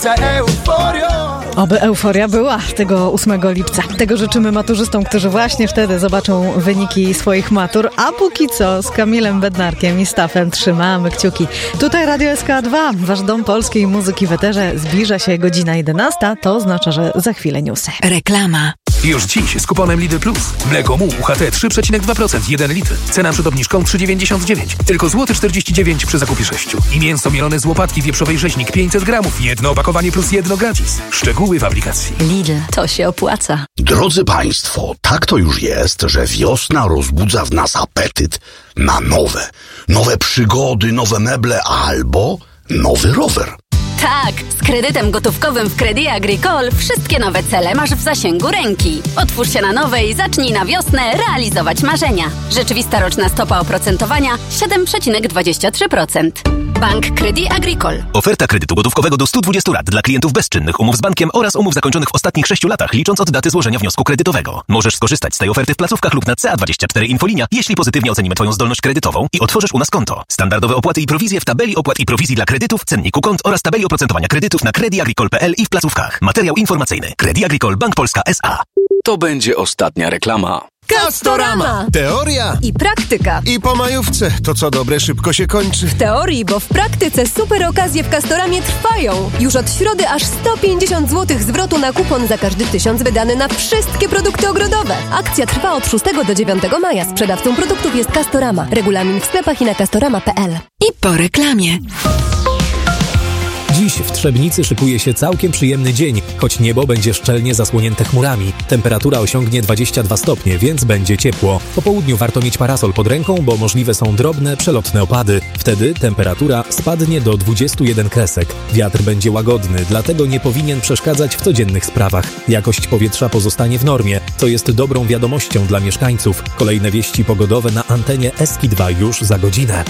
Oby euforia była tego 8 lipca. Tego życzymy maturzystom, którzy właśnie wtedy zobaczą wyniki swoich matur. A póki co z Kamilem Bednarkiem i Stafem trzymamy kciuki. Tutaj Radio SK2, wasz dom polskiej muzyki w eterze. Zbliża się godzina 11, to oznacza, że za chwilę newsy. Reklama. Już dziś z kuponem Lidl Plus. Mleko Mu UHT 3,2%, 1 litr. Cena przed obniżką 3,99. Tylko złoty 49 przy zakupie 6. I mięso mielone z łopatki wieprzowej rzeźnik 500 gramów. Jedno opakowanie plus jedno gratis. Szczegóły w aplikacji. Lidl, to się opłaca. Drodzy Państwo, tak to już jest, że wiosna rozbudza w nas apetyt na nowe przygody, nowe meble albo nowy rower. Tak, z kredytem gotówkowym w Crédit Agricole wszystkie nowe cele masz w zasięgu ręki. Otwórz się na nowe i zacznij na wiosnę realizować marzenia. Rzeczywista roczna stopa oprocentowania 7,23%. Bank Crédit Agricole. Oferta kredytu gotówkowego do 120 lat dla klientów bezczynnych, umów z bankiem oraz umów zakończonych w ostatnich 6 latach, licząc od daty złożenia wniosku kredytowego. Możesz skorzystać z tej oferty w placówkach lub na CA24 Infolinia, jeśli pozytywnie ocenimy Twoją zdolność kredytową i otworzysz u nas konto. Standardowe opłaty i prowizje w tabeli opłat i prowizji dla kredytów, cenniku kont oraz tabeli oprocentowania kredytów na crediagricole.pl i w placówkach. Materiał informacyjny. Crédit Agricole Bank Polska S.A. To będzie ostatnia reklama. Castorama! Teoria I praktyka. i po majówce. To co dobre szybko się kończy. W teorii, bo w praktyce super okazje w Castoramie trwają. Już od środy aż 150 zł zwrotu na kupon za każdy 1000 wydany na wszystkie produkty ogrodowe. Akcja trwa od 6 do 9 maja. Sprzedawcą produktów jest Castorama. Regulamin w sklepach i na castorama.pl. I po reklamie. Dziś w Trzebnicy szykuje się całkiem przyjemny dzień, choć niebo będzie szczelnie zasłonięte chmurami. Temperatura osiągnie 22 stopnie, więc będzie ciepło. Po południu warto mieć parasol pod ręką, bo możliwe są drobne, przelotne opady. Wtedy temperatura spadnie do 21 kresek. Wiatr będzie łagodny, dlatego nie powinien przeszkadzać w codziennych sprawach. Jakość powietrza pozostanie w normie, co jest dobrą wiadomością dla mieszkańców. Kolejne wieści pogodowe na antenie SK2 już za godzinę.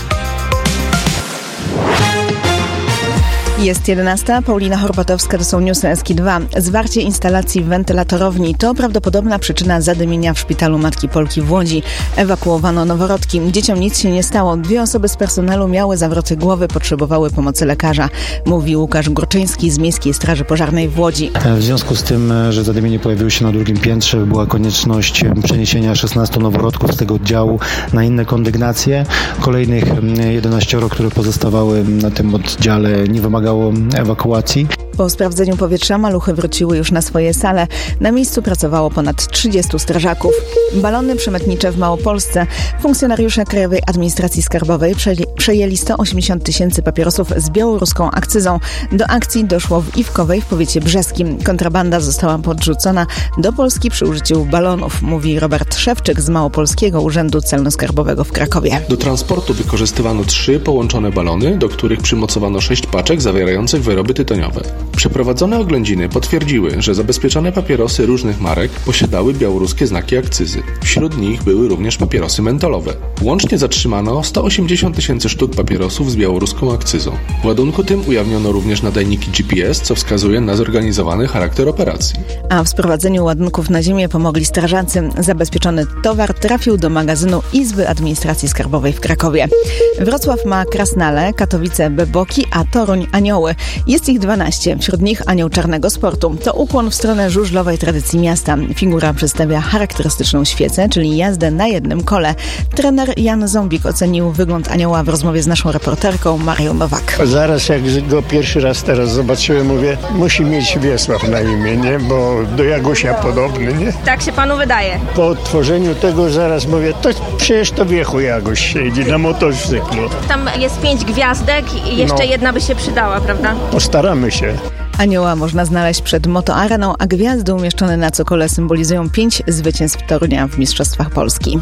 Jest 11, Paulina Horbatowska, to są newsy SK2. Zwarcie instalacji wentylatorowni to prawdopodobna przyczyna zadymienia w szpitalu Matki Polki w Łodzi. Ewakuowano noworodki. Dzieciom nic się nie stało. 2 osoby z personelu miały zawroty głowy, potrzebowały pomocy lekarza. Mówi Łukasz Górczyński z Miejskiej Straży Pożarnej w Łodzi. W związku z tym, że zadymienie pojawiło się na 2. piętrze, była konieczność przeniesienia 16 noworodków z tego oddziału na inne kondygnacje. Kolejnych 11, które pozostawały na tym oddziale, nie wymagało ewakuacji. Po sprawdzeniu powietrza maluchy wróciły już na swoje sale. Na miejscu pracowało ponad 30 strażaków. Balony przemytnicze w Małopolsce. Funkcjonariusze Krajowej Administracji Skarbowej przejęli 180 000 papierosów z białoruską akcyzą. Do akcji doszło w Iwkowej w powiecie brzeskim. Kontrabanda została podrzucona do Polski przy użyciu balonów, mówi Robert Szewczyk z Małopolskiego Urzędu Celno-Skarbowego w Krakowie. Do transportu wykorzystywano 3 połączone balony, do których przymocowano 6 paczek zawierających wyroby tytoniowe. Przeprowadzone oględziny potwierdziły, że zabezpieczone papierosy różnych marek posiadały białoruskie znaki akcyzy. Wśród nich były również papierosy mentolowe. Łącznie zatrzymano 180 000 sztuk papierosów z białoruską akcyzą. W ładunku tym ujawniono również nadajniki GPS, co wskazuje na zorganizowany charakter operacji. A w sprowadzeniu ładunków na ziemię pomogli strażacy. Zabezpieczony towar trafił do magazynu Izby Administracji Skarbowej w Krakowie. Wrocław ma Krasnale, Katowice Beboki, a Toruń Anioły. Jest ich 12, wśród nich Anioł Czarnego Sportu. To ukłon w stronę żużlowej tradycji miasta. Figura przedstawia charakterystyczną świecę, czyli jazdę na jednym kole. Trener Jan Ząbik ocenił wygląd anioła w rozmowie z naszą reporterką Marią Nowak. Zaraz jak go pierwszy raz teraz zobaczyłem, mówię, musi mieć Wiesław na imię, nie? Bo do Jagusia podobny, nie? Tak się panu wydaje. Po odtworzeniu tego zaraz mówię, to przecież to wiechu Jaguś siedzi na motocyklu. Tam jest 5 gwiazdek i jeszcze jedna by się przydała, prawda? Postaramy się. Anioła można znaleźć przed motoareną, a gwiazdy umieszczone na cokole symbolizują 5 zwycięstw Torunia w Mistrzostwach Polski.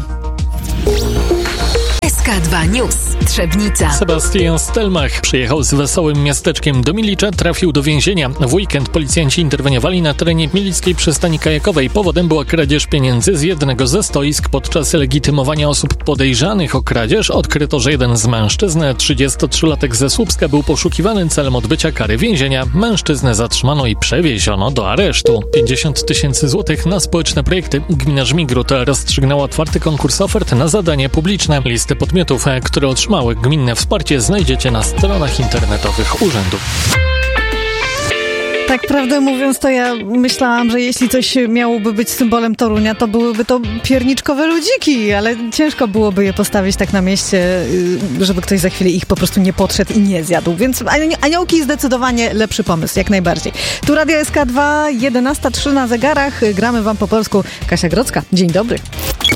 SK2 News. Trzebnica. Sebastian Stelmach przyjechał z wesołym miasteczkiem do Milicza, trafił do więzienia. W weekend policjanci interweniowali na terenie milickiej przystani kajakowej. Powodem była kradzież pieniędzy z jednego ze stoisk. Podczas legitymowania osób podejrzanych o kradzież odkryto, że jeden z mężczyzn, 33-latek ze Słupska, był poszukiwany celem odbycia kary więzienia. Mężczyznę zatrzymano i przewieziono do aresztu. 50 000 złotych na społeczne projekty. Gmina Żmigrud rozstrzygnęła otwarty konkurs ofert na zadanie publiczne. Listę podmiotów, które otrzymały gminne wsparcie, znajdziecie na stronach internetowych urzędów. Tak prawdę mówiąc, to ja myślałam, że jeśli coś miałoby być symbolem Torunia, to byłyby to pierniczkowe ludziki, ale ciężko byłoby je postawić tak na mieście, żeby ktoś za chwilę ich po prostu nie podszedł i nie zjadł. Więc aniołki zdecydowanie lepszy pomysł, jak najbardziej. Tu Radio SK2, 11:03 na zegarach. Gramy wam po polsku. Kasia Grodzka, dzień dobry.